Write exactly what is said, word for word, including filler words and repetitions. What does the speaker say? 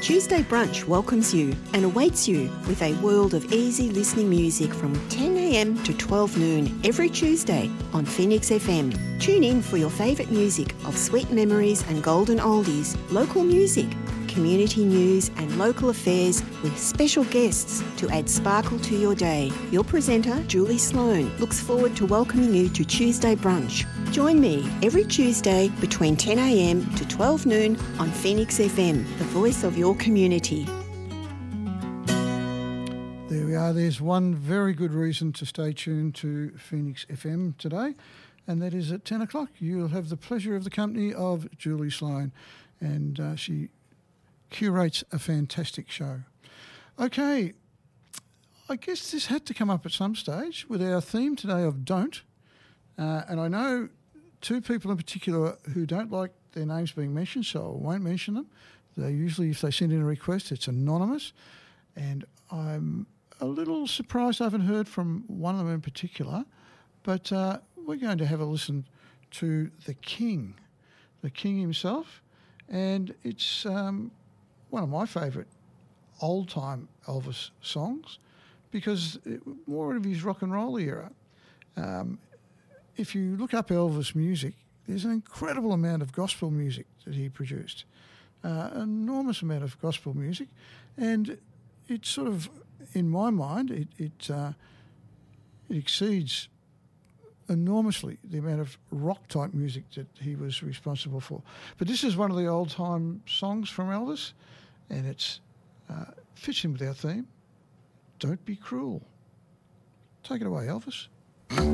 Tuesday Brunch welcomes you and awaits you with a world of easy listening music from ten a m to twelve noon every Tuesday on Phoenix F M. Tune in for your favourite music of sweet memories and golden oldies, local music, community news and local affairs with special guests to add sparkle to your day. Your presenter, Julie Sloan, looks forward to welcoming you to Tuesday Brunch. Join me every Tuesday between ten a m to twelve noon on Phoenix F M, the voice of your community. There we are. There's one very good reason to stay tuned to Phoenix F M today, and that is at ten o'clock. You'll have the pleasure of the company of Julie Sloan, and uh, she curates a fantastic show. Okay, I guess this had to come up at some stage with our theme today of don't. Uh, and I know two people in particular who don't like their names being mentioned, so I won't mention them. They usually, if they send in a request, it's anonymous. And I'm a little surprised I haven't heard from one of them in particular. But uh, we're going to have a listen to the King, the King himself. And it's um, one of my favourite old-time Elvis songs because it, more of his rock and roll era. Um, if you look up Elvis music, there's an incredible amount of gospel music that he produced, uh, enormous amount of gospel music, and it sort of, in my mind, it it, uh, it exceeds enormously the amount of rock-type music that he was responsible for. But this is one of the old-time songs from Elvis, and it's uh, fits in with our theme, Don't Be Cruel. Take it away, Elvis.